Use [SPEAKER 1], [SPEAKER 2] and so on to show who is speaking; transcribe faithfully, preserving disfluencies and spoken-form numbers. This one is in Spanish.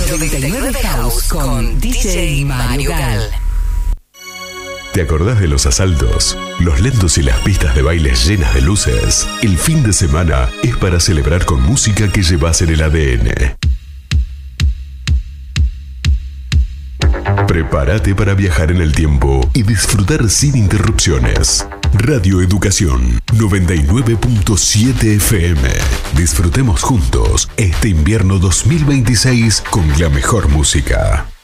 [SPEAKER 1] noventa y nueve House con D J Mario Gal.
[SPEAKER 2] ¿Te acordás de los asaltos, los lentos y las pistas de bailes llenas de luces? El fin de semana es para celebrar con música que llevas en el A D N. Prepárate para viajar en el tiempo y disfrutar sin interrupciones. Radio Educación noventa y nueve punto siete F M. Disfrutemos juntos este invierno dos mil veintiséis con la mejor música.